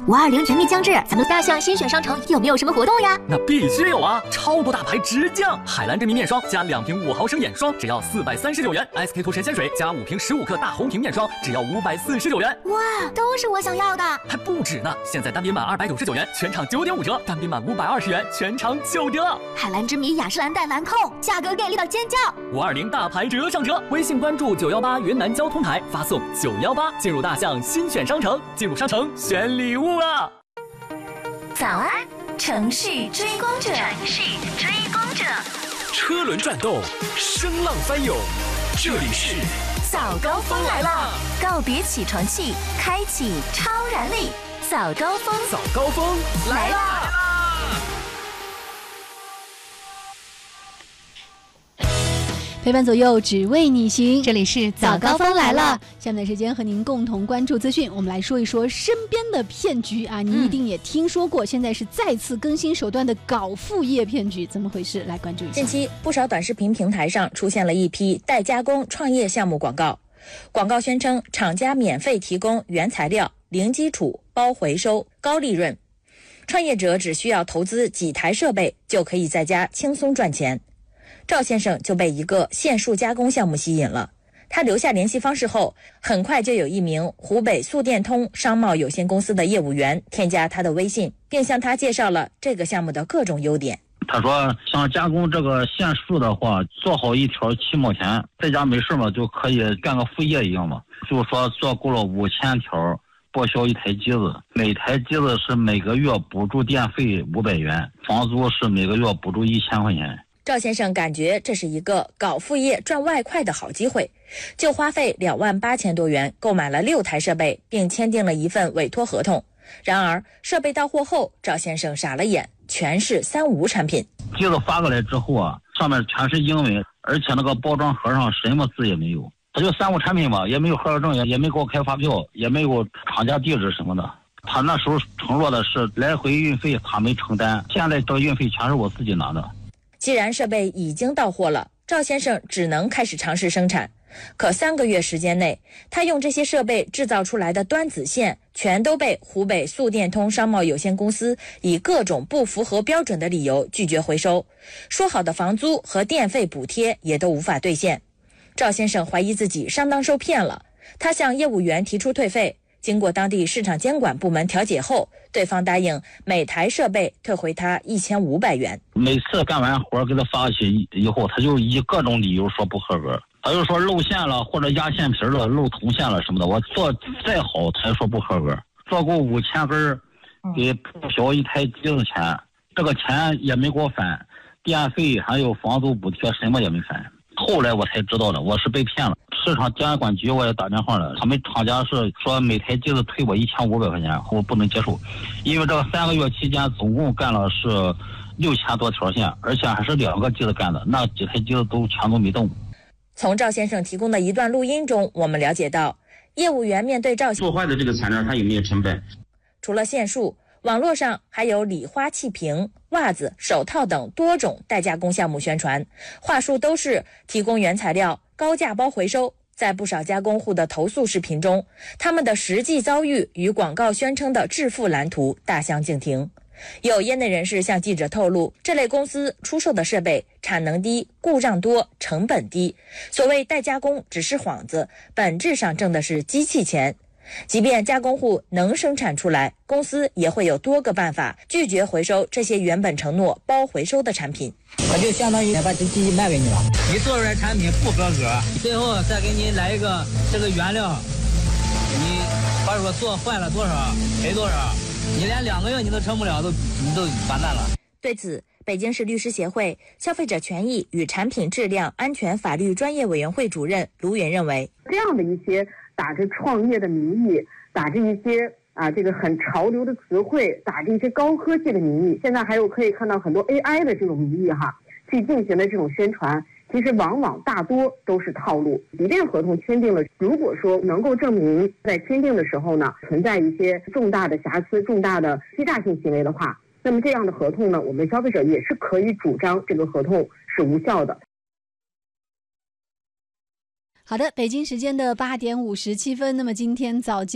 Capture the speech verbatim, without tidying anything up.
五二零全面将至，咱们大象新选商城有没有什么活动呀？ 那必须有啊！超多大牌直降，海蓝真皮面霜加两瓶五毫升眼霜，只要四百三十九元 ；S K two 神仙水加五瓶十五克大红瓶面霜，只要五百四十九元。 哇，都是我想要的！ 还不止呢！现在单品满二百九十九元，全场九点五折；单品满五百二十元，全场九折。 海蓝之谜雅诗兰黛兰蔻，价格给力到尖叫！ 五二零大牌折上车，微信关注九幺八云南交通台，发送九幺八进入大象新选商城，进入商城选礼物啊！ 早安，城市追光者， 城市追光者， 车轮转动，声浪翻涌，这里是早高峰来了，告别起床气，开启超燃力，早高峰， 早高峰来啦！ 陪伴左右，只为你行。 这里是早高峰来了。 下面的时间和您共同关注资讯，我们来说一说身边的骗局啊，你一定也听说过，嗯、现在是再次更新手段的搞副业骗局，怎么回事？来关注一下。 近期，不少短视频平台上出现了一批代加工创业项目广告，广告宣称厂家免费提供原材料、零基础、包回收、高利润，创业者只需要投资几台设备就可以在家轻松赚钱。赵先生就被一个线束加工项目吸引了，他留下联系方式后，很快就有一名湖北速电通商贸有限公司的业务员添加他的微信，并向他介绍了这个项目的各种优点。 他说想加工这个线束的话，做好一条七毛钱，在家没事嘛就可以干个副业一样嘛。就是说做够了五千条，报销一台机子，每台机子是每个月补助电费五百元，房租是每个月补助一千块钱。 赵先生感觉这是一个搞副业赚外快的好机会，就花费两万八千多元购买了六台设备，并签订了一份委托合同。然而设备到货后，赵先生傻了眼，全是三无产品。 机子发过来之后啊，上面全是英文，而且那个包装盒上什么字也没有，他就三无产品嘛，也没有核销证，也没给我开发票，也没有厂家地址什么的。他那时候承诺的是来回运费他没承担，现在这个运费全是我自己拿的。 既然设备已经到货了，赵先生只能开始尝试生产。可三个月时间内，他用这些设备制造出来的端子线全都被湖北速电通商贸有限公司以各种不符合标准的理由拒绝回收，说好的房租和电费补贴也都无法兑现。赵先生怀疑自己上当受骗了，他向业务员提出退费。经过当地市场监管部门调解后，对方答应每台设备退回他一千五百元。 每次干完活给他发去以后，他就以各种理由说不合格，他就说露馅了或者压线皮了、露铜线了什么的。我做再好，他也说不合格。做够五千根，给报销一台机子钱，这个钱也没给我返，电费还有房租补贴什么也没返。后来我才知道的，我是被骗了。市场监管局我也打电话了，他们厂家是说每台机子退我一千五百块钱，我不能接受，因为这个三个月期间总共干了是六千多条线，而且还是两个机子干的，那几台机子都全都没动。 从赵先生提供的一段录音中，我们了解到，业务员面对赵做坏的这个材料，它有没有成本？ 除了线束，网络上还有礼花气瓶、袜子、手套等多种代加工项目宣传，话术都是提供原材料、高价包回收。在不少加工户的投诉视频中，他们的实际遭遇与广告宣称的致富蓝图大相径庭。有业内人士向记者透露，这类公司出售的设备产能低、故障多、成本低，所谓代加工只是幌子，本质上挣的是机器钱。即便加工户能生产出来，公司也会有多个办法拒绝回收这些原本承诺包回收的产品。 我就相当于把这机器卖给你了， 你做出来产品不合格，最后再给你来一个这个原料，你把说做坏了多少赔多少，你连两个月你都撑不了，都你都完蛋了。 对此，北京市律师协会消费者权益与产品质量安全法律专业委员会主任卢云认为， 这样的一些打着创业的名义，打着一些啊这个很潮流的词汇，打着一些高科技的名义，现在还有可以看到很多 A I 的这种名义哈，去进行的这种宣传，其实往往大多都是套路。即便合同签订了，如果说能够证明在签订的时候呢存在一些重大的瑕疵、重大的欺诈性行为的话，那么这样的合同呢，我们消费者也是可以主张这个合同是无效的。 好的，北京时间的八点五十七分，那么今天早间